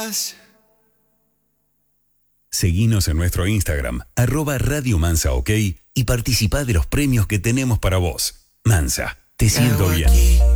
vas. Seguinos en nuestro Instagram, @Radio Mansa OK, y participá de los premios que tenemos para vos. Mansa, te siento bien.